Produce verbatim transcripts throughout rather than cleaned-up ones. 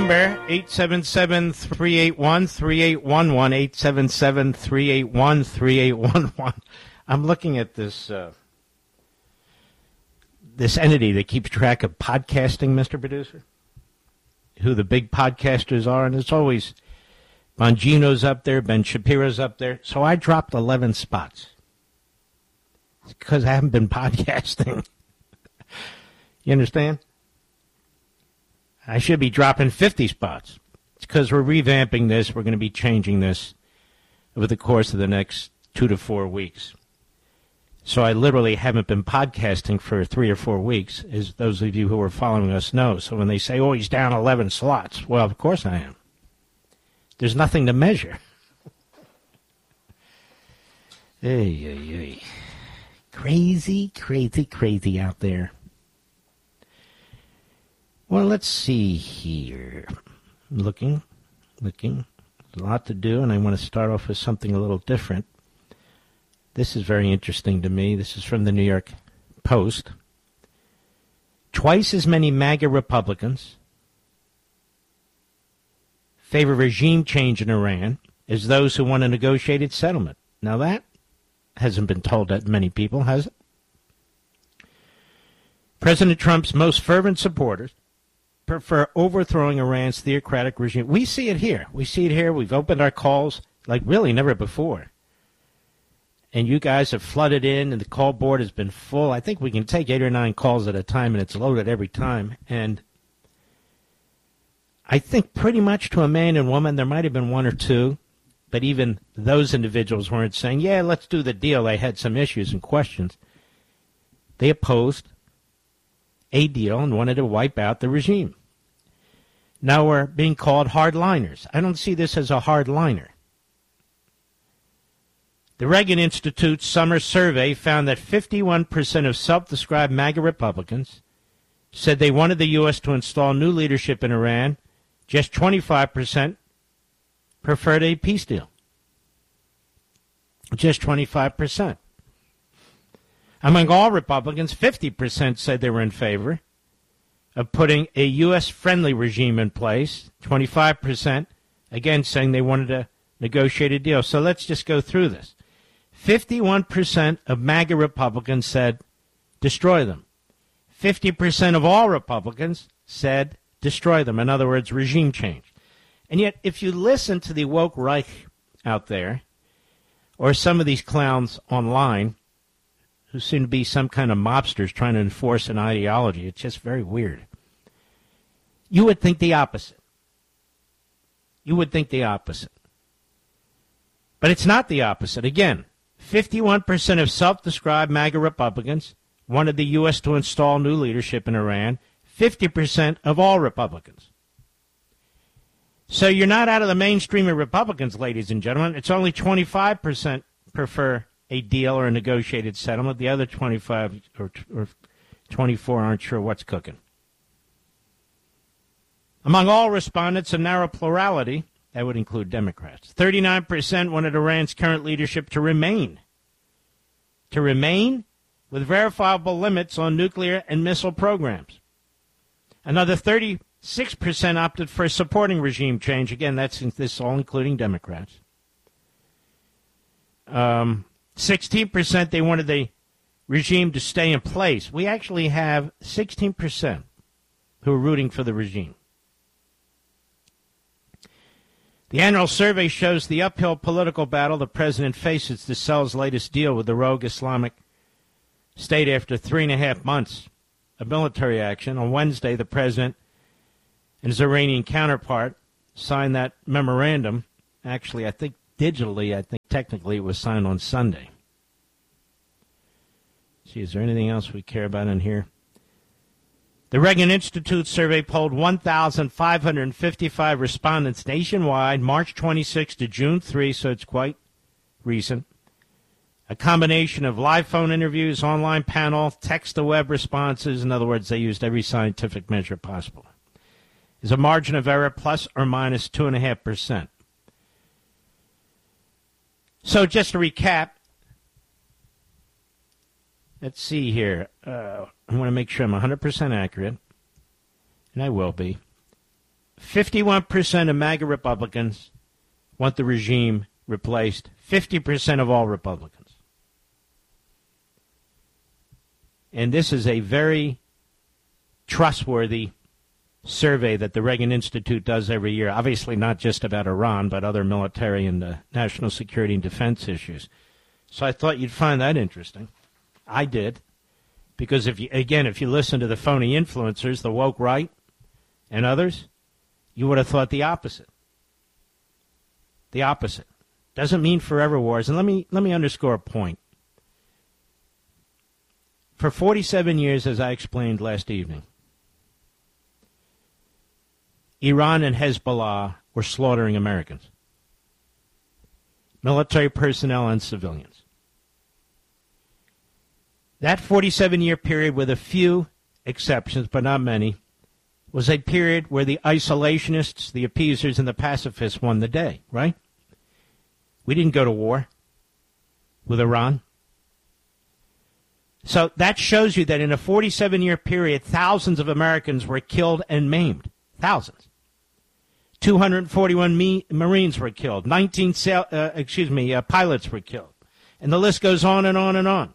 number, eight seven seven, three eight one, three eight one one, eight seven seven, three eight one, three eight one one. I'm looking at this uh, this entity that keeps track of podcasting, Mister Producer, who the big podcasters are, and it's always Bongino's up there, Ben Shapiro's up there. So I dropped eleven spots. It's because I haven't been podcasting. You understand? I should be dropping fifty spots. It's because we're revamping this. We're going to be changing this over the course of the next two to four weeks. So I literally haven't been podcasting for three or four weeks, as those of you who are following us know. So when they say, oh, he's down eleven slots, well, of course I am. There's nothing to measure. Hey, hey, hey. Crazy, crazy, crazy out there. Well, let's see here. Looking, looking. There's a lot to do, and I want to start off with something a little different. This is very interesting to me. This is from the New York Post. Twice as many MAGA Republicans favor regime change in Iran as those who want a negotiated settlement. Now that hasn't been told to many people, has it? President Trump's most fervent supporters prefer overthrowing Iran's theocratic regime. We see it here. We see it here. We've opened our calls like really never before. And you guys have flooded in, and the call board has been full. I think we can take eight or nine calls at a time, and it's loaded every time. And I think pretty much to a man and woman, there might have been one or two, but even those individuals weren't saying, yeah, let's do the deal. They had some issues and questions. They opposed a deal and wanted to wipe out the regime. Now we're being called hardliners. I don't see this as a hardliner. The Reagan Institute's summer survey found that fifty-one percent of self-described MAGA Republicans said they wanted the U S to install new leadership in Iran. Just twenty-five percent preferred a peace deal. Just twenty-five percent. Among all Republicans, fifty percent said they were in favor of putting a U S-friendly regime in place. twenty-five percent, again, saying they wanted to negotiate a deal. So let's just go through this. fifty-one percent of MAGA Republicans said, destroy them. fifty percent of all Republicans said, destroy them. In other words, regime change. And yet, if you listen to the woke Reich out there, or some of these clowns online, who seem to be some kind of mobsters trying to enforce an ideology. It's just very weird. You would think the opposite. You would think the opposite. But it's not the opposite. Again, fifty-one percent of self-described MAGA Republicans wanted the U S to install new leadership in Iran. fifty percent of all Republicans. So you're not out of the mainstream of Republicans, ladies and gentlemen. It's only twenty-five percent prefer a deal or a negotiated settlement. The other twenty-five or, or twenty-four aren't sure what's cooking. Among all respondents, a narrow plurality, that would include Democrats, thirty-nine percent wanted Iran's current leadership to remain. To remain with verifiable limits on nuclear and missile programs. Another thirty-six percent opted for supporting regime change. Again, that's this all including Democrats. Um... sixteen percent they wanted the regime to stay in place. We actually have sixteen percent who are rooting for the regime. The annual survey shows the uphill political battle the president faces to sell his latest deal with the rogue Islamic State after three and a half months of military action. On Wednesday, the president and his Iranian counterpart signed that memorandum. Actually, I think digitally, I think technically it was signed on Sunday. See, is there anything else we care about in here? The Reagan Institute survey polled one thousand five hundred fifty-five respondents nationwide, March twenty-sixth to June third, so it's quite recent. A combination of live phone interviews, online panel, text-to-web responses. In other words, they used every scientific measure possible. Is a margin of error plus or minus two point five percent. So just to recap, let's see here. Uh, I want to make sure I'm one hundred percent accurate, and I will be. fifty-one percent of MAGA Republicans want the regime replaced. fifty percent of all Republicans. And this is a very trustworthy survey that the Reagan Institute does every year. Obviously not just about Iran, but other military and uh, national security and defense issues. So I thought you'd find that interesting. I did. Because, if you, again, if you listen to the phony influencers, the woke right and others, you would have thought the opposite. The opposite. Doesn't mean forever wars. And let me let me underscore a point. For forty-seven years, as I explained last evening, Iran and Hezbollah were slaughtering Americans, military personnel and civilians. That forty-seven-year period, with a few exceptions, but not many, was a period where the isolationists, the appeasers, and the pacifists won the day, right? We didn't go to war with Iran. So that shows you that in a forty-seven-year period, thousands of Americans were killed and maimed. Thousands. two hundred forty-one me- Marines were killed. nineteen sail- uh, excuse me, uh, pilots were killed. And the list goes on and on and on.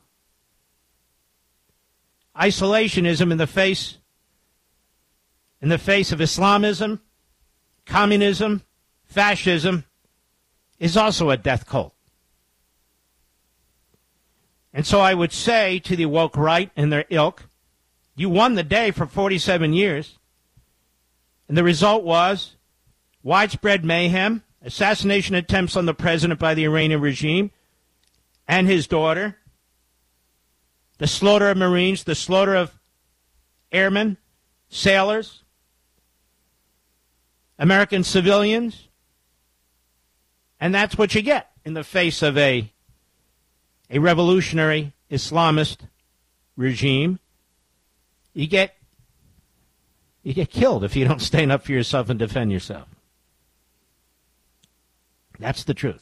Isolationism in the face in the face of Islamism, communism, fascism is also a death cult. And so I would say to the woke right and their ilk, you won the day for forty-seven years, and the result was widespread mayhem, assassination attempts on the president by the Iranian regime and his daughter, the slaughter of Marines, the slaughter of airmen, sailors, American civilians, and that's what you get in the face of a, a revolutionary Islamist regime. You get, you get killed if you don't stand up for yourself and defend yourself. That's the truth.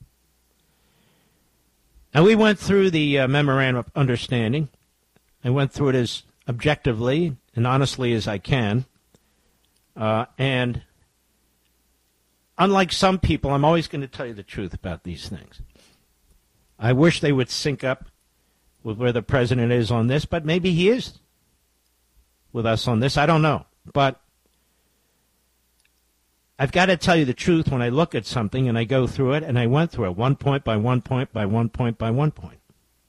Now, we went through the uh, Memorandum of Understanding. I went through it as objectively and honestly as I can. Uh, and unlike some people, I'm always going to tell you the truth about these things. I wish they would sync up with where the president is on this, but maybe he is with us on this. I don't know. But I've got to tell you the truth when I look at something and I go through it, and I went through it one point by one point by one point by one point.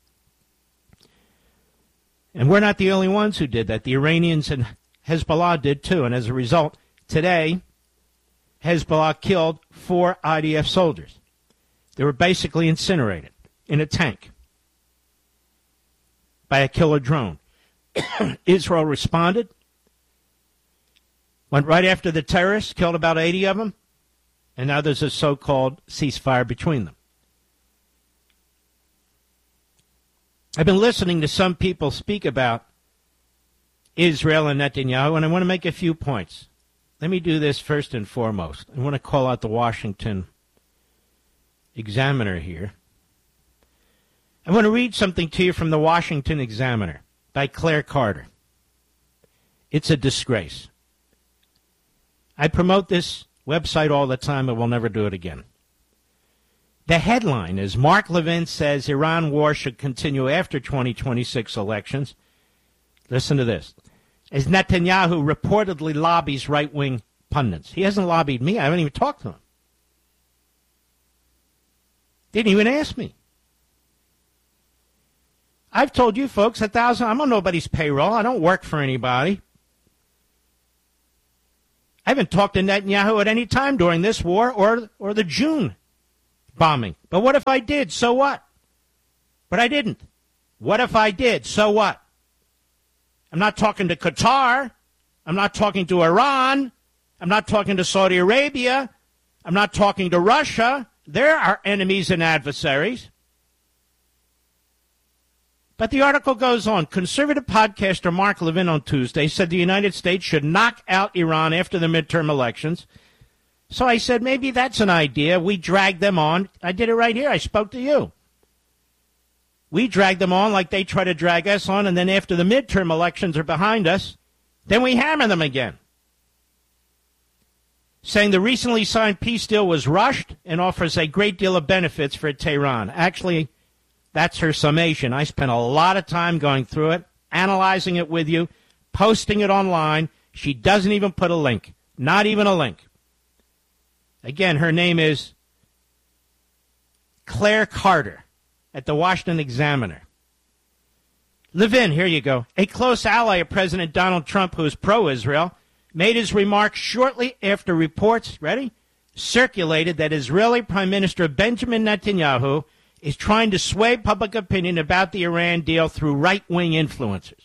And we're not the only ones who did that. The Iranians and Hezbollah did too. And as a result, today, Hezbollah killed four I D F soldiers. They were basically incinerated in a tank by a killer drone. Israel responded. Went right after the terrorists, killed about eighty of them, and now there's a so-called ceasefire between them. I've been listening to some people speak about Israel and Netanyahu, and I want to make a few points. Let me do this first and foremost. I want to call out the Washington Examiner here. I want to read something to you from the Washington Examiner by Claire Carter. It's a disgrace. I promote this website all the time, and will never do it again. The headline is, Mark Levin says Iran war should continue after twenty twenty-six elections. Listen to this. As Netanyahu reportedly lobbies right-wing pundits. He hasn't lobbied me. I haven't even talked to him. Didn't even ask me. I've told you folks a thousand, I'm on nobody's payroll. I don't work for anybody. I haven't talked to Netanyahu at any time during this war or or the June bombing. But what if I did? So what? But I didn't. What if I did? So what? I'm not talking to Qatar. I'm not talking to Iran. I'm not talking to Saudi Arabia. I'm not talking to Russia. They're our enemies and adversaries. But the article goes on. Conservative podcaster Mark Levin on Tuesday said the United States should knock out Iran after the midterm elections. So I said, maybe that's an idea. We drag them on. I did it right here. I spoke to you. We drag them on like they try to drag us on, and then after the midterm elections are behind us, then we hammer them again. saying the recently signed peace deal was rushed and offers a great deal of benefits for Tehran. Actually, that's her summation. I spent a lot of time going through it, analyzing it with you, posting it online. She doesn't even put a link, not even a link. Again, her name is Claire Carter at the Washington Examiner. Levin, here you go. A close ally of President Donald Trump, who is pro-Israel, made his remarks shortly after reports, ready, circulated that Israeli Prime Minister Benjamin Netanyahu is trying to sway public opinion about the Iran deal through right-wing influencers.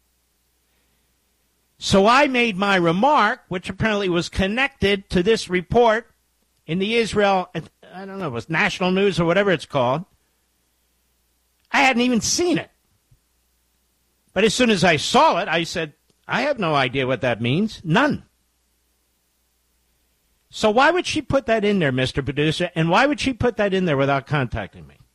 So I made my remark, which apparently was connected to this report in the Israel, I don't know, it was National News or whatever it's called. I hadn't even seen it. But as soon as I saw it, I said, I have no idea what that means. None. So why would she put that in there, Mister Producer? And why would she put that in there without contacting me?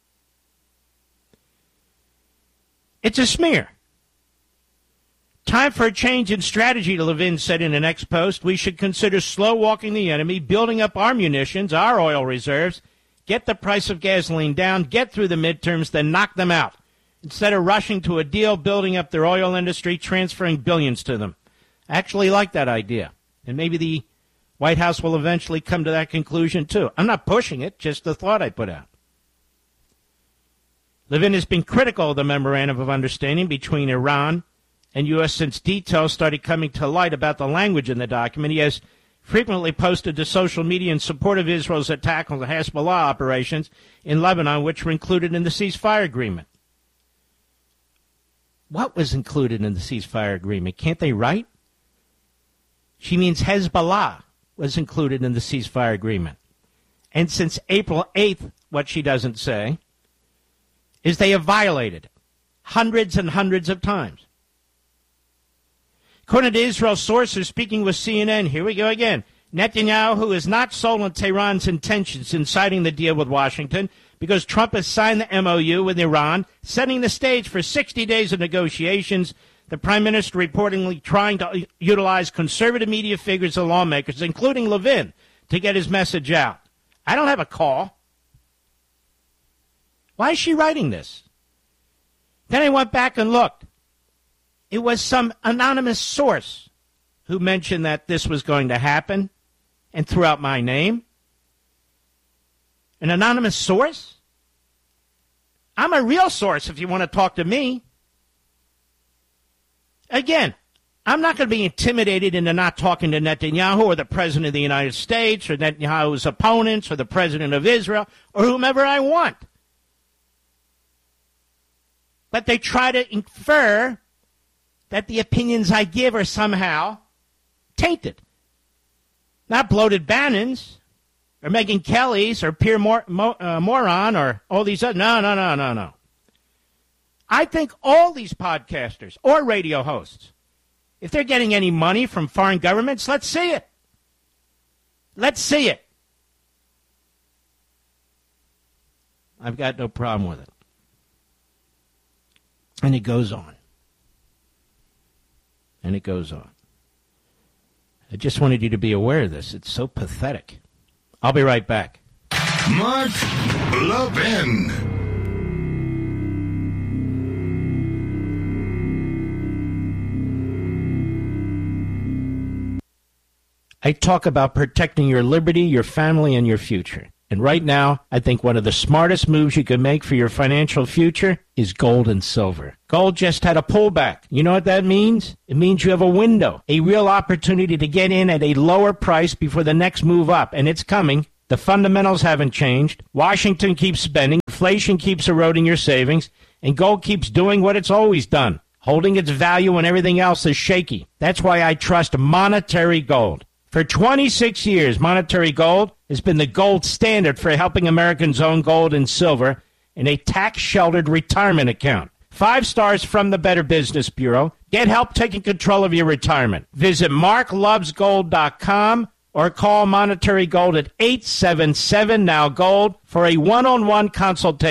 It's a smear. Time for a change in strategy, Levin said in an ex-post. We should consider slow-walking the enemy, building up our munitions, our oil reserves, get the price of gasoline down, get through the midterms, then knock them out. Instead of rushing to a deal, building up their oil industry, transferring billions to them. I actually like that idea. And maybe the White House will eventually come to that conclusion, too. I'm not pushing it, just the thought I put out. Levin has been critical of the memorandum of understanding between Iran and U S since details started coming to light about the language in the document. He has frequently posted to social media in support of Israel's attack on the Hezbollah operations in Lebanon, which were included in the ceasefire agreement. What was included in the ceasefire agreement? Can't they write? She means Hezbollah was included in the ceasefire agreement. And since April eighth, what she doesn't say is they have violated it hundreds and hundreds of times. According to Israel sources speaking with C N N, here we go again, Netanyahu is not sold on Tehran's intentions in signing the deal with Washington because Trump has signed the M O U with Iran, setting the stage for sixty days of negotiations. The prime minister reportedly trying to utilize conservative media figures and lawmakers, including Levin, to get his message out. I don't have a call. Why is she writing this? Then I went back and looked. It was some anonymous source who mentioned that this was going to happen and threw out my name. An anonymous source? I'm a real source if you want to talk to me. Again, I'm not going to be intimidated into not talking to Netanyahu or the President of the United States or Netanyahu's opponents or the President of Israel or whomever I want. But they try to infer that the opinions I give are somehow tainted. Not bloated Bannon's or Megyn Kelly's or Pierre Mor- Mo- uh, Moron or all these other. No, no, no, no, no. I think all these podcasters or radio hosts, if they're getting any money from foreign governments, let's see it. Let's see it. I've got no problem with it. And it goes on. And it goes on. I just wanted you to be aware of this. It's so pathetic. I'll be right back. Mark Levin. I talk about protecting your liberty, your family, and your future. And right now, I think one of the smartest moves you can make for your financial future is gold and silver. Gold just had a pullback. You know what that means? It means you have a window, a real opportunity to get in at a lower price before the next move up. And it's coming. The fundamentals haven't changed. Washington keeps spending. Inflation keeps eroding your savings. And gold keeps doing what it's always done, holding its value when everything else is shaky. That's why I trust Monetary Gold. For twenty-six years, Monetary Gold has been the gold standard for helping Americans own gold and silver in a tax-sheltered retirement account. Five stars from the Better Business Bureau. Get help taking control of your retirement. Visit mark loves gold dot com or call Monetary Gold at eight seven seven, N O W, GOLD for a one-on-one consultation.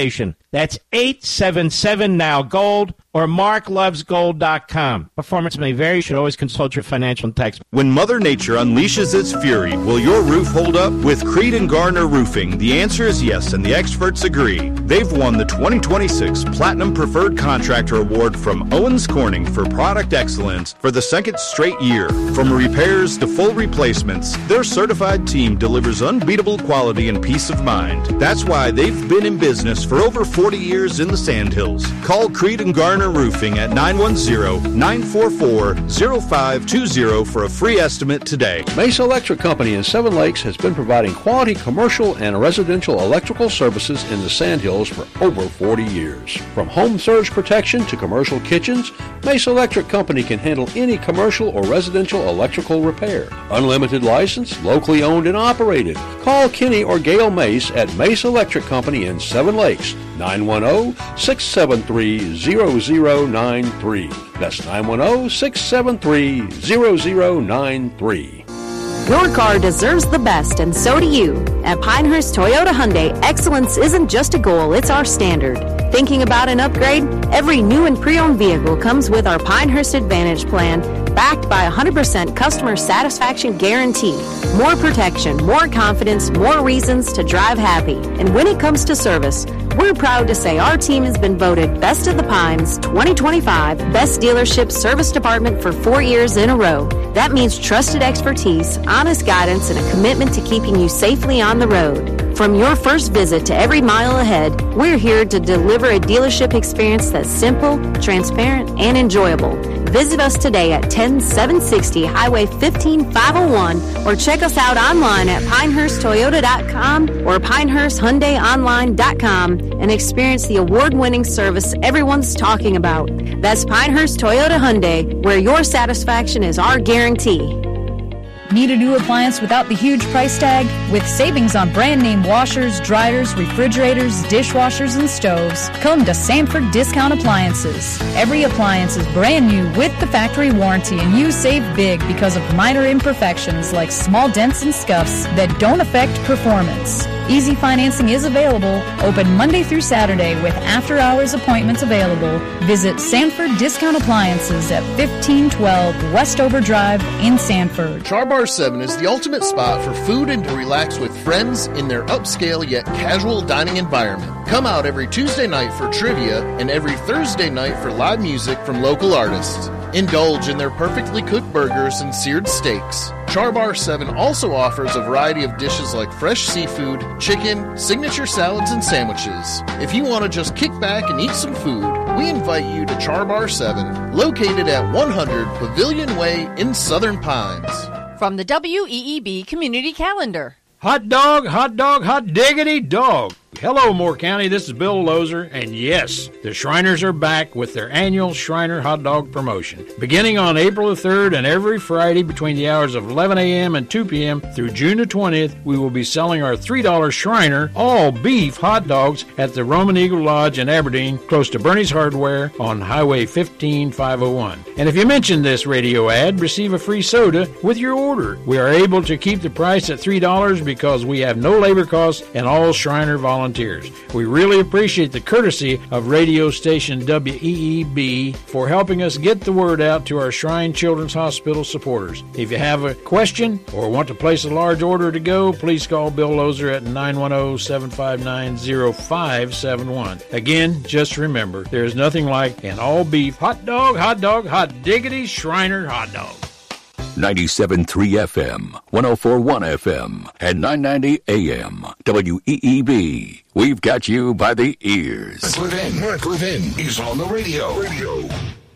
That's eight seven seven now gold or mark loves gold dot com. Performance may vary. You should always consult your financial and tax. When Mother Nature unleashes its fury, will your roof hold up? With Creed and Garner Roofing, the answer is yes, and the experts agree. They've won the twenty twenty-six Platinum Preferred Contractor Award from Owens Corning for product excellence for the second straight year. From repairs to full replacements, their certified team delivers unbeatable quality and peace of mind. That's why they've been in business for over forty years in the Sandhills. Call Creed and Garner Roofing at nine one zero, nine four four, zero five two zero for a free estimate today. Mesa Electric Company in Seven Lakes has been providing quality commercial and residential electrical services in the Sandhills for over forty years. From home surge protection to commercial kitchens, Mesa Electric Company can handle any commercial or residential electrical repair. Unlimited license, locally owned and operated. Call Kenny or Gail Mace at Mesa Electric Company in Seven Lakes, nine one zero, six seven three, zero zero nine three. That's nine one zero, six seven three, zero zero nine three. Your car deserves the best, and so do you. At Pinehurst Toyota Hyundai, excellence isn't just a goal, it's our standard. Thinking about an upgrade? Every new and pre-owned vehicle comes with our Pinehurst Advantage plan, backed by a one hundred percent customer satisfaction guarantee. More protection, more confidence, more reasons to drive happy. And when it comes to service, we're proud to say our team has been voted Best of the Pines twenty twenty-five Best Dealership Service Department for four years in a row. That means trusted expertise, honest guidance, and a commitment to keeping you safely on the road. From your first visit to every mile ahead, we're here to deliver a dealership experience that's simple, transparent, and enjoyable. Visit us today at ten seven sixty Highway fifteen five oh one or check us out online at pinehurst toyota dot com or pinehurst hyundai online dot com and experience the award-winning service everyone's talking about. That's Pinehurst Toyota Hyundai, where your satisfaction is our guarantee. Need a new appliance without the huge price tag? With savings on brand name washers, dryers, refrigerators, dishwashers, and stoves, come to Sanford Discount Appliances. Every appliance is brand new with the factory warranty, and you save big because of minor imperfections like small dents and scuffs that don't affect performance. Easy financing is available, open Monday through Saturday with after-hours appointments available. Visit Sanford Discount Appliances at fifteen twelve Westover Drive in Sanford. Char Bar seven is the ultimate spot for food and to relax with friends in their upscale yet casual dining environment. Come out every Tuesday night for trivia and every Thursday night for live music from local artists. Indulge in their perfectly cooked burgers and seared steaks. Char Bar seven also offers a variety of dishes like fresh seafood, chicken, signature salads, and sandwiches. If you want to just kick back and eat some food, we invite you to Char Bar seven, located at one hundred Pavilion Way in Southern Pines. From the W E E B Community Calendar. Hot dog, hot dog, hot diggity dog. Hello, Moore County. This is Bill Lozer, and yes, the Shriners are back with their annual Shriner Hot Dog promotion. Beginning on April the third and every Friday between the hours of eleven a.m. and two p.m. through June the twentieth, we will be selling our three dollar Shriner all-beef hot dogs at the Roman Eagle Lodge in Aberdeen, close to Bernie's Hardware on Highway fifteen five oh one. And if you mention this radio ad, receive a free soda with your order. We are able to keep the price at three dollars because we have no labor costs and all Shriner volunteers. Volunteers. We really appreciate the courtesy of radio station W E E B for helping us get the word out to our Shrine Children's Hospital supporters. If you have a question or want to place a large order to go, please call Bill Lozer at nine one zero, seven five nine, zero five seven one. Again, just remember, there is nothing like an all-beef hot dog, hot dog, hot diggity Shriner hot dog. ninety-seven point three F M, one oh four point one F M, and nine ninety A M. W E E B. We've got you by the ears. Mark Levin. Mark Levin is on the radio. Radio.